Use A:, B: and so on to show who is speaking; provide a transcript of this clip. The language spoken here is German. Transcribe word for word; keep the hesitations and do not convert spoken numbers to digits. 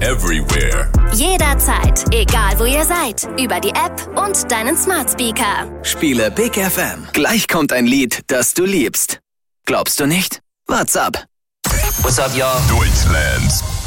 A: everywhere.
B: Jederzeit, egal wo ihr seid. Über die App und deinen Smart Speaker.
C: Spiele Big F M. Gleich kommt ein Lied, das du liebst. Glaubst du nicht? What's up?
D: What's up, y'all?
A: Deutschlands